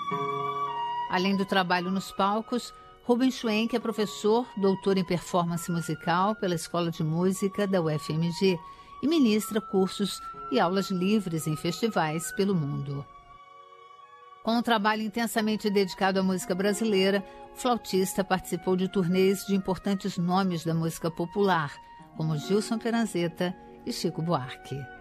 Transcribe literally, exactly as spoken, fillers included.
Além do trabalho nos palcos, Rubens Schwenk é professor, doutor em performance musical pela Escola de Música da U F M G e ministra cursos e aulas livres em festivais pelo mundo. Com um trabalho intensamente dedicado à música brasileira, o flautista participou de turnês de importantes nomes da música popular, como Gilson Peranzeta e Chico Buarque.